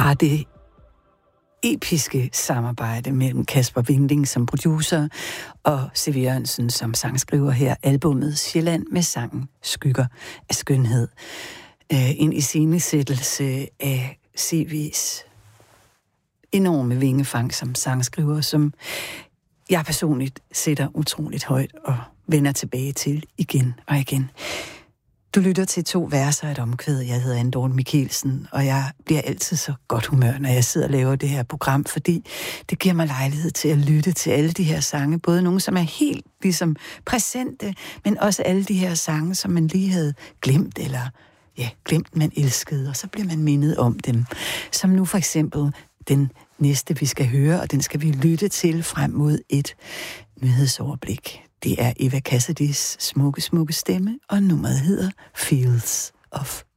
fra det episke samarbejde mellem Kasper Winding som producer og C.V. Jørgensen som sangskriver her, albumet Sjælland med sangen Skygger af skønhed. En iscenesættelse af C.V.'s enorme vingefang som sangskriver, som jeg personligt sætter utroligt højt og vender tilbage til igen og igen. Du lytter til 2 verser af et omkvæd. Jeg hedder Anne Dorte Michelsen, og jeg bliver altid så godt humør, når jeg sidder og laver det her program, fordi det giver mig lejlighed til at lytte til alle de her sange, både nogle, som er helt ligesom præsente, men også alle de her sange, som man lige havde glemt, eller glemt man elskede, og så bliver man mindet om dem. Som nu for eksempel den næste, vi skal høre, og den skal vi lytte til frem mod et nyhedsoverblik. Det er Eva Cassidys smukke, smukke stemme, og nummeret hedder Fields of